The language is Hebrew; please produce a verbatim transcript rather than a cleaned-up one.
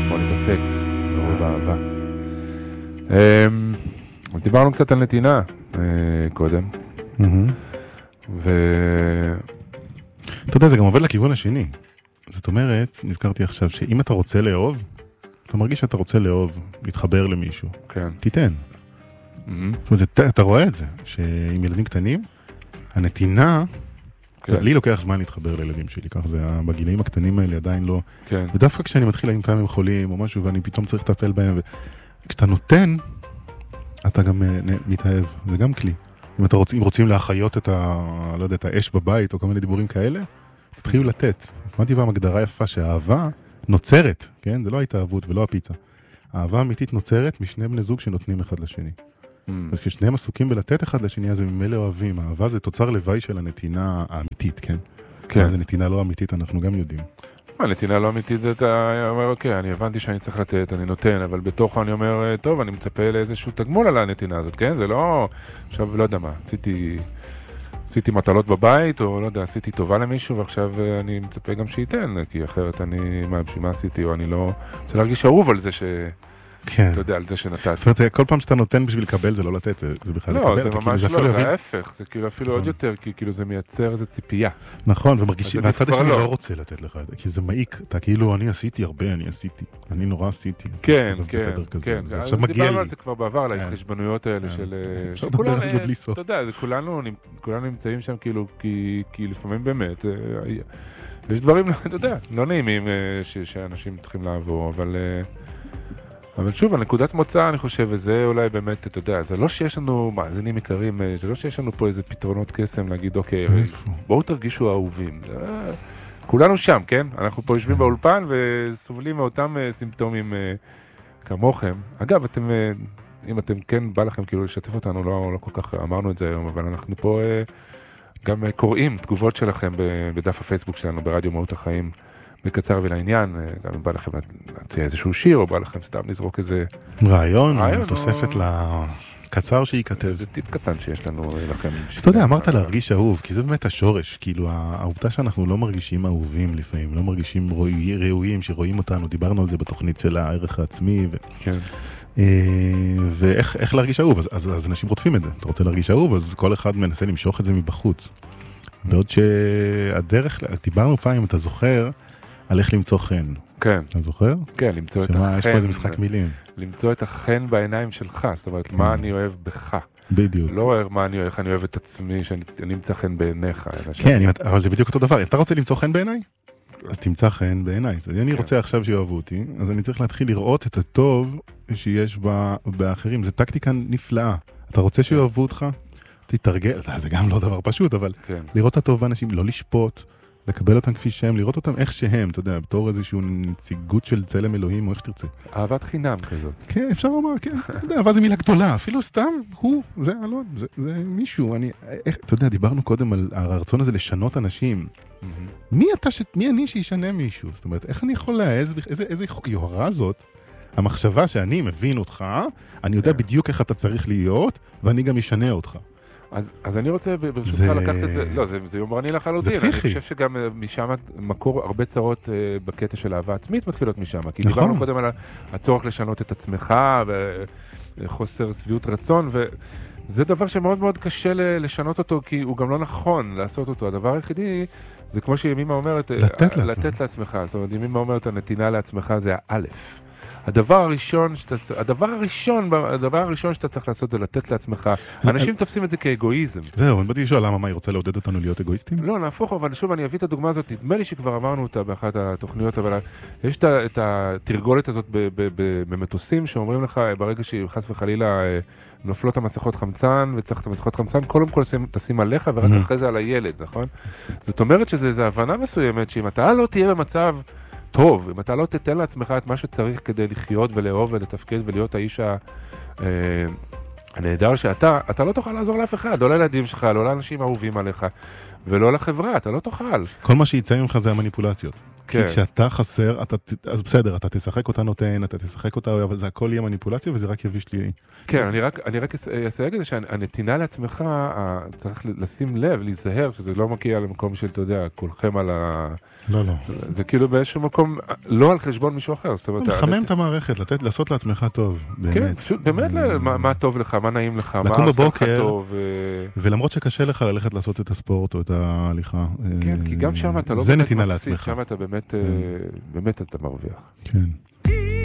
מוניקה סקס, ברוב האהבה. אז דיברנו קצת על נתינה קודם. ו... אתה יודע, זה גם עובד לכיוון השני. זאת אומרת, נזכרתי עכשיו, שאם אתה רוצה לאהוב, אתה מרגיש שאתה רוצה לאהוב, להתחבר למישהו. כן. תיתן. זאת אומרת, אתה רואה את זה, שעם ילדים קטנים, הנתינה, לי לוקח זמן להתחבר לילדים שלי, כך זה, בגילאים הקטנים האלה עדיין לא, ודווקא כשאני מתחיל עם פעמים חולים או משהו, ואני פתאום צריך לטפל בהם, וכשאתה נותן, אתה גם מתאהב, זה גם כלי. אם אתה רוצים, רוצים להחיות את ה, לא יודע, את האש בבית, או כל מיני דיבורים כאלה, תתחילו לתת. אמרתי פעם הגדרה יפה שהאהבה נוצרת, כן? זה לא ההתאהבות ולא הפיצה. האהבה אמיתית נוצרת משני בני זוג שנותנים אחד לשני. אז כששניהם עסוקים בלתת אחד לשני, אז הם ממילא אוהבים. האהבה זה תוצר לוואי של הנתינה האמיתית, כן? כן. זה נתינה לא אמיתית, אנחנו גם יודעים. הנתינה לא אמיתית זה, אתה אומר, אוקיי, אני הבנתי שאני צריך לתת, אני נותן, אבל בתוך אני אומר, טוב, אני מצפה לאיזשהו תגמול על הנתינה הזאת, כן? זה לא, עכשיו, לא יודע מה, עשיתי, עשיתי מטלות בבית, או לא יודע, עשיתי טובה למישהו, ועכשיו אני מצפה גם שייתן, כי אחרת אני, מה, בשביל עשיתי, או אני לא, רוצה להרגיש אהוב על זה ש... כן. אתה יודע, על זה שנתת. זאת אומרת, כל פעם שאתה נותן בשביל לקבל, זה לא לתת, זה בכלל לקבל. לא, זה ממש לא, זה ההפך, זה כאילו אפילו עוד יותר, כי כאילו זה מייצר איזו ציפייה. נכון, ומרגישים, והצד השני לא רוצה לתת לך, כי זה מעיק, אתה כאילו, אני עשיתי הרבה, אני עשיתי, אני נורא עשיתי. כן, כן, כן. עכשיו מגיע לי. דיברנו על זה כבר בעבר, על ההתחשבנויות האלה של... אפשר לדבר על זה בלי סוף. אתה יודע, כולנו נמצאים שם כאילו, כי לפעמים באמת, יש דברים, אתה יודע, לא נעימים שאנשים צריכים לעבור, אבל... אבל שוב, הנקודת מוצא, אני חושב, וזה אולי באמת, אתה יודע, זה לא שיש לנו מאזינים עיקרים, זה לא שיש לנו פה איזה פתרונות קסם להגיד, אוקיי, בואו תרגישו אהובים. כולנו שם, כן? אנחנו פה יושבים באולפן וסובלים מאותם סימפטומים כמוכם. אגב, אתם, אם אתם כן בא לכם כאילו לשתף אותנו, לא, לא כל כך אמרנו את זה היום, אבל אנחנו פה גם קוראים תגובות שלכם בדף הפייסבוק שלנו, ברדיו מהות החיים. בקצר ולעניין, גם אם בא לכם להציע איזשהו שיר, או בא לכם סתם לזרוק איזה... רעיון, רעיון תוספת או... לקצר שייכתב. זה טיפ קטן שיש לנו לכם. אתה יודע, אמרת להרגיש אהוב, כי זה באמת השורש, כאילו העובדה שאנחנו לא מרגישים אהובים לפעמים, לא מרגישים ראויים שרואים אותנו, דיברנו על זה בתוכנית של הערך העצמי, ו... כן. ואיך להרגיש אהוב, אז, אז, אז אנשים רודפים את זה. אתה רוצה להרגיש אהוב, אז כל אחד מנסה למשוך את זה מבחוץ. בעוד שהדרך, דיברנו פעם, אם אתה זוכר, על איך למצוא חן. כן. אתה זוכר? כן, למצוא את החן. יש פה איזה משחק מילים. למצוא את החן בעיניים שלך, זאת אומרת, מה אני אוהב בך. בדיוק. לא אוהב מה אני אוהב, איך אני אוהב את עצמי, שאני אמצא חן בעיניך. כן, אבל זה בדיוק אותו דבר. אתה רוצה למצוא חן בעיניי? אז תמצא חן בעיניי. אני רוצה עכשיו שיאהבו אותי, אז אני צריך להתחיל לראות את הטוב שיש באחרים. זו טקטיקה נפלאה. אתה רוצה שיאהבו אותך? תתרגל. זה גם לא דבר פשוט, אבל לראות את הטוב באנשים, לא לשפוט. לקבל אותם כפי שהם, לראות אותם איך שהם, אתה יודע, בתור איזושהי נציגות של צלם אלוהים, או איך שתרצה. אהבת חינם כזאת. כן, אפשר לומר, כן, אתה יודע, אהבה זה מילה גדולה, אפילו סתם, הוא, זה אלון, זה, זה מישהו, אני, איך, אתה יודע, דיברנו קודם על הרצון הזה לשנות אנשים. מי אתה, ש, מי אני שישנה מישהו? זאת אומרת, איך אני יכול להעז, איזה, איזה יוהרה זאת, המחשבה שאני מבין אותך, אני יודע בדיוק איך אתה צריך להיות, ואני גם ישנה אותך. אז, אז אני רוצה ברשותך לקחת את זה, לא, זה, זה יומרני לחלוטין. זה פסיכי. אני חושב שגם משם מקור הרבה צרות בקטע של אהבה עצמית מתחילות משם. כי נכון. דיברנו קודם על הצורך לשנות את עצמך וחוסר סביעות רצון, וזה דבר שמאוד מאוד קשה לשנות אותו, כי הוא גם לא נכון לעשות אותו. הדבר היחידי, זה כמו שימימה אומרת, לתת, לתת לעצמך. זאת אומרת, ימימה אומרת, הנתינה לעצמך זה האלף. הדבר הראשון שאתה, הדבר הראשון, הדבר הראשון שאתה צריך לעשות זה לתת לעצמך. אנשים תופסים את זה כאגואיזם. זהו, אני באתי לשאול למה, מה היא רוצה לעודד אותנו להיות אגואיסטים? לא, נהפוך, אבל שוב אני אביא את הדוגמה הזאת, נדמה לי שכבר אמרנו אותה באחת התוכניות, אבל יש את התרגולת הזאת במטוסים שאומרים לך, ברגע שחס וחלילה נופלות המסכות חמצן וצריך את המסכות חמצן, קודם כל תשים עליך ורק אחרי זה על הילד, נכון? זאת אומרת שזה הבנה מסוימת שאם אתה לא תהיה במצב טוב, אם אתה לא תתן לעצמך את מה שצריך כדי לחיות ולאהוב ולתפקד ולהיות האיש הנהדר שאתה, אתה לא תוכל לעזור לאף אחד, לא לילדים שלך, לא לאנשים אהובים עליך, ולא לחברה, אתה לא תוכל. כל מה שיצא ממך זה המניפולציות. כן. כי כשאתה חסר, אתה, אז בסדר, אתה תשחק אותה נותן, אתה תשחק אותה, אבל זה הכל יהיה מניפולציה, וזה רק יביש לי... כן, אני רק, אני רק אסייג את זה שהנתינה לעצמך, צריך לשים לב, להיזהר, שזה לא מגיע למקום של, אתה יודע, כולכם על ה... לא, לא. זה כאילו באיזשהו מקום, לא על חשבון מישהו אחר, זאת אומרת... לחמם את המערכת, לתת, לעשות לעצמך טוב, באמת. כן, פשוט, באמת, מה טוב לך, מה נעים לך, מה עושה לך טוב. ולמרות שקשה לך ללכת לעשות את הספורט או את ההליכה. כן, כי גם שם אתה לא באמת מפסיד, שם אתה באמת, באמת אתה מרוויח. כן.